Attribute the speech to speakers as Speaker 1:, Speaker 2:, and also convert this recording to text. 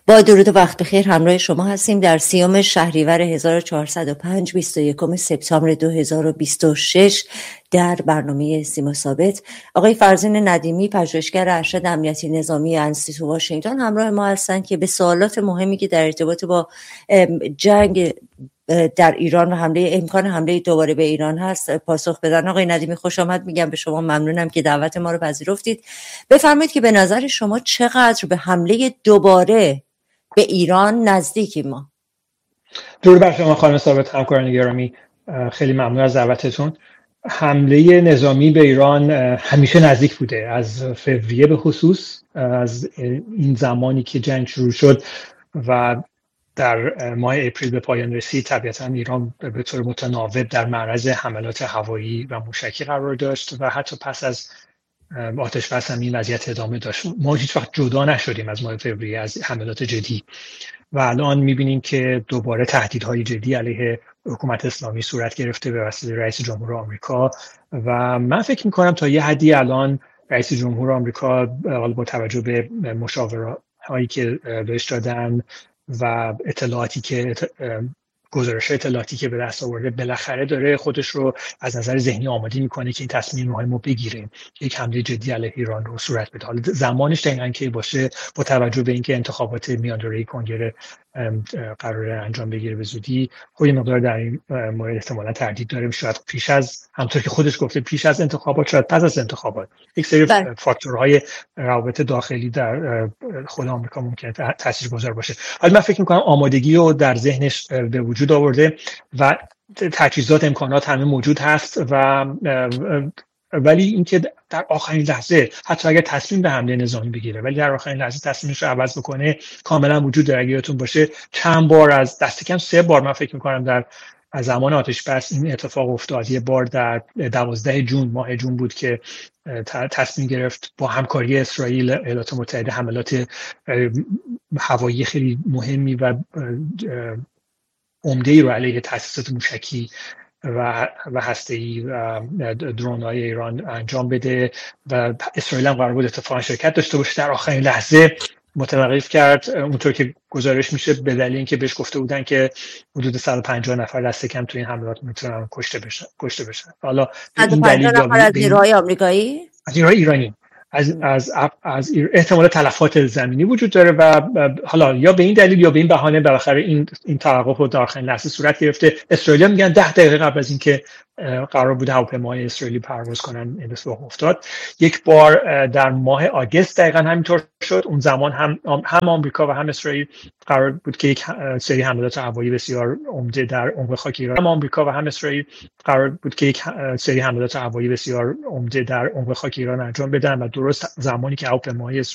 Speaker 1: با درود و وقت بخیر همراه شما هستیم در 30 شهریور 1405 21 سپتامبر 2026 در برنامه سیما ثابت. آقای فرزین ندیمی پژوهشگر ارشد امنیتی نظامی انستیتو واشنگتن همراه ما هستند که به سوالات مهمی که در ارتباط با جنگ در ایران و امکان حمله دوباره به ایران هست پاسخ بدن. آقای ندیمی خوش آمد میگم به شما، ممنونم که دعوت ما رو پذیرفتید. بفرمایید که به نظر شما چقدر به حمله دوباره به ایران نزدیکی ما؟
Speaker 2: درود بر شما خانم ثابت، همکاران گرامی، خیلی ممنون از دعوتتون. حمله نظامی به ایران همیشه نزدیک بوده، از فوریه به خصوص، از این زمانی که جنگ شروع شد و در ماه اپریل به پایان رسید. طبیعتا ایران به طور متناوب در معرض حملات هوایی و موشکی قرار داشت و حتی پس از آتش بس هم این وضعیت ادامه داشت. ما هیچ وقت جدا نشدیم از ماه فوریه از حملات جدی و الان میبینیم که دوباره تهدیدهای جدی علیه حکومت اسلامی صورت گرفته به وسیله رئیس جمهور آمریکا و من فکر میکنم تا یه حدی الان رئیس جمهور آمریکا با توجه به مشاورهایی که بهش دادن و اطلاعاتی که گزارش اطلاعاتی که به دست آورده، بالاخره داره خودش رو از نظر ذهنی آماده میکنه که این تصمیم مهم رو بگیره که یک حمله جدی علیه ایران رو صورت بده. حالا زمانش دقیقاً که باشه با توجه به اینکه انتخابات میان دوره‌ای کنگره قراره انجام بگیره به زودی، خود مقدار در این مورد احتمالاً تردید داره. شاید پیش از، همونطور که خودش گفته، پیش از انتخابات، شاید پس از انتخابات، یک سری فاکتورهای روابط داخلی در خود آمریکا ممکنه تاثیرگذار باشه. حالا من فکر می‌کنم آمادگی رو در ذهنش به وجود آورده و تجهیزات، امکانات همه موجود هست و ولی اینکه در آخرین لحظه حتی اگر تصمیم به حمله نظامی بگیره ولی در آخرین لحظه تصمیمش رو عوض بکنه کاملا وجود داره. اگه یادتون باشه چند بار، از دست کم 3 بار من فکر می‌کنم در زمان آتش بس این اتفاق افتاد. یه بار در 12 جون، ماه جون بود که تصمیم گرفت با همکاری اسرائیل ایالات متحده حملات هوایی خیلی مهمی و عمده‌ای رو علیه تأسیسات موشکی و هسته‌ای و درون‌های ایران انجام بده و اسرائیل هم قرار بود اتفاقا شرکت داشته باشه. در آخرین لحظه متوقف کرد، اونطور که گزارش میشه، به دلیل اینکه بهش گفته بودن که حدود 150 نفر دست کم تو این حملات میتونن کشته بشن. حالا این دلیل
Speaker 1: از نیروهای آمریکایی،
Speaker 2: از نیروهای ایرانی، از احتمال تلفات زمینی وجود داره و حالا یا به این دلیل یا به این بهانه بالاخره این توقف رو در آخرین لحظه صورت گرفته. اسرائیل میگن 10 دقیقه قبل از اینکه قرار بود هواپیمای اسرائیلی پرواز کنن این اتفاق افتاد. یک بار در ماه آگوست دقیقاً همینطور شد. اون زمان هم آمریکا و هم اسرائیل قرار بود که یک سری حملات هوایی بسیار عمده در عمق خاک ایران، هم آمریکا و هم اسرائیل قرار بود که یک سری حملات هوایی بسیار عمده در عمق خاک ایران انجام بدن و درست زمانی که هواپیمای